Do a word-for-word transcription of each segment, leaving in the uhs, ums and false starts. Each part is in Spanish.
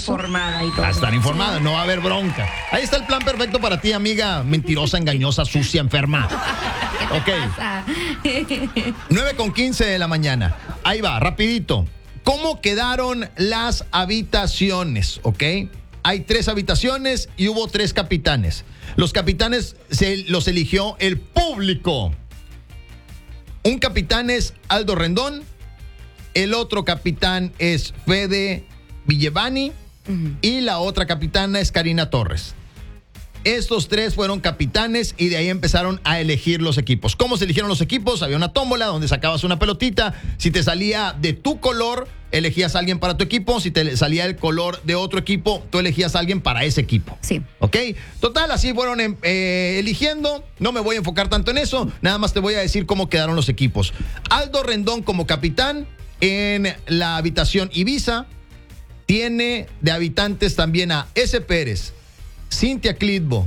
caso. Informada y todo. A estar informada, no va a haber bronca. Ahí está el plan perfecto para ti, amiga mentirosa, engañosa, sucia, enferma. Ok. nueve con quince de la mañana. Ahí va, rapidito. ¿Cómo quedaron las habitaciones? Ok. Hay tres habitaciones y hubo tres capitanes. Los capitanes se los eligió el público. Un capitán es Aldo Rendón. El otro capitán es Fede Villevani. Uh-huh. Y la otra capitana es Karina Torres. Estos tres fueron capitanes y de ahí empezaron a elegir los equipos. ¿Cómo se eligieron los equipos? Había una tómbola donde sacabas una pelotita. Si te salía de tu color, elegías a alguien para tu equipo. Si te salía el color de otro equipo, tú elegías a alguien para ese equipo. Sí. ¿Ok? Total, así fueron eh, eligiendo. No me voy a enfocar tanto en eso. Nada más te voy a decir cómo quedaron los equipos. Aldo Rendón como capitán en la habitación Ibiza. Tiene de habitantes también a S. Pérez, Cintia Clitbo,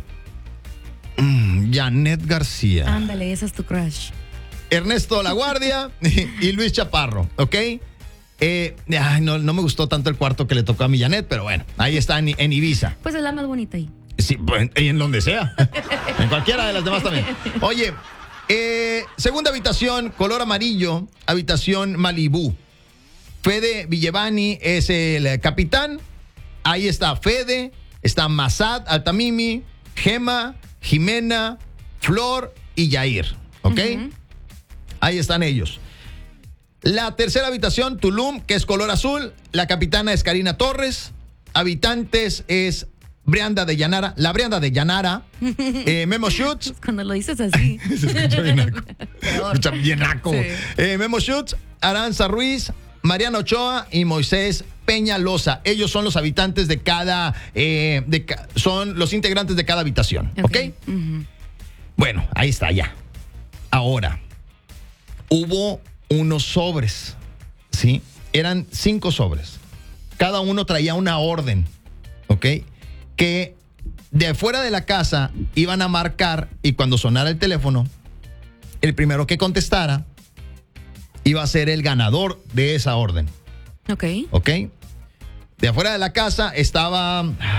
mm, Janet García. Ándale, esa es tu crush. Ernesto Laguardia y, y Luis Chaparro, ¿ok? Eh, ay, no, no me gustó tanto el cuarto que le tocó a mi Janet, pero bueno, ahí está en, en Ibiza. Pues es la más bonita ahí. Sí, pues, y en donde sea. En cualquiera de las demás también. Oye, eh, segunda habitación, color amarillo, habitación Malibú. Fede Villevani es el capitán. Ahí está Fede. Está Masad Altamimi, Gema, Jimena, Flor y Yair. ¿Ok? Uh-huh. Ahí están ellos. La tercera habitación, Tulum, que es color azul. La capitana es Karina Torres. Habitantes es Brianda de Llanara. La Brianda de Llanara. eh, Memo Schutz. Cuando lo dices así. Se escucha bien naco. Se escucha bien naco. Sí. Eh, Memo Schutz, Aranza Ruiz, Mariana Ochoa y Moisés Peñalosa. Ellos son los habitantes de cada, eh, de ca- son los integrantes de cada habitación. ¿Ok? ¿Okay? Uh-huh. Bueno, ahí está ya. Ahora, hubo unos sobres, ¿sí? Eran cinco sobres. Cada uno traía una orden, ¿ok? Que de afuera de la casa iban a marcar y cuando sonara el teléfono, el primero que contestara iba a ser el ganador de esa orden. Ok. Ok. De afuera de la casa estaba,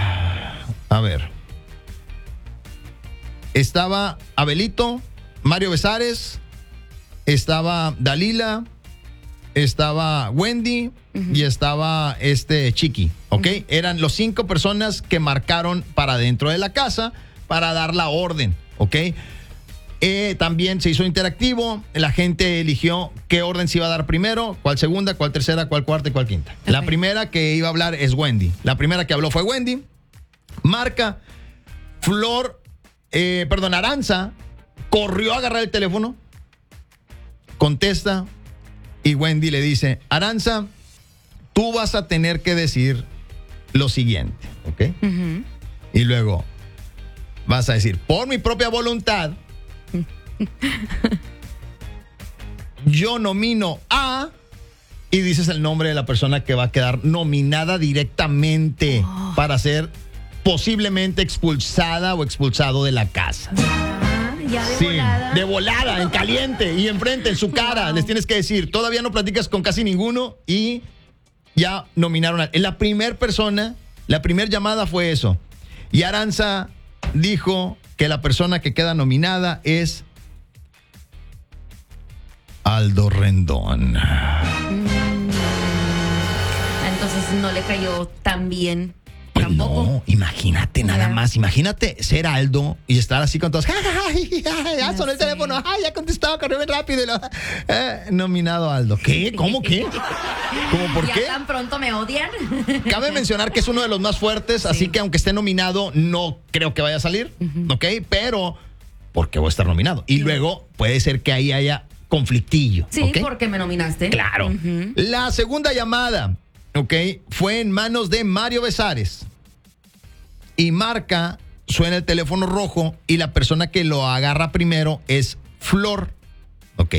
a ver, estaba Abelito, Mario Besares, estaba Dalila, estaba Wendy uh-huh. y estaba este Chiqui. Ok. Uh-huh. Eran los cinco personas que marcaron para dentro de la casa para dar la orden. Ok. Eh, también se hizo interactivo. La gente eligió qué orden se iba a dar primero, cuál segunda, cuál tercera, cuál cuarta y cuál quinta. Okay. La primera que iba a hablar es Wendy. La primera que habló fue Wendy. Marca. Flor, eh, perdón, Aranza corrió a agarrar el teléfono. Contesta. Y Wendy le dice: Aranza, tú vas a tener que decir lo siguiente. ¿Ok? Uh-huh. Y luego vas a decir: por mi propia voluntad, yo nomino a, y dices el nombre de la persona que va a quedar nominada directamente oh. para ser posiblemente expulsada o expulsado de la casa. Ah, ya de sí, volada. De volada, en caliente y enfrente, en su cara. Wow. Les tienes que decir, todavía no platicas con casi ninguno y ya nominaron a... La primera persona, la primera llamada fue eso. Y Aranza dijo que la persona que queda nominada es Aldo Rendón. Mm, entonces no le cayó tan bien. Pues tampoco. No, imagínate nada yeah. más. Imagínate ser Aldo y estar así con todos. ¡Ay, ay, ya sonó el teléfono! ¡Ay, ya contestado! ¡Corrió bien rápido! Y lo, eh, nominado Aldo. ¿Qué? ¿Cómo qué? ¿Cómo por ¿Ya qué? tan pronto me odian? Cabe mencionar que es uno de los más fuertes, sí. así que aunque esté nominado, no creo que vaya a salir. Uh-huh. ¿Ok? Pero, porque voy a estar nominado. Y sí. luego puede ser que ahí haya conflictillo. Sí, ¿okay? porque me nominaste. Claro. Uh-huh. La segunda llamada, ok, fue en manos de Mario Besares. Y marca, suena el teléfono rojo y la persona que lo agarra primero es Flor. Ok.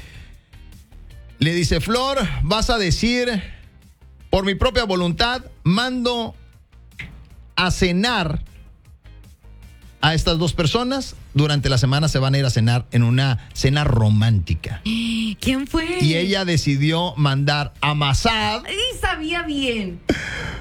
Le dice: Flor, vas a decir, por mi propia voluntad, mando a cenar a estas dos personas. Durante la semana se van a ir a cenar en una cena romántica. ¿Quién fue? Y ella decidió mandar a Masad. Y sabía bien.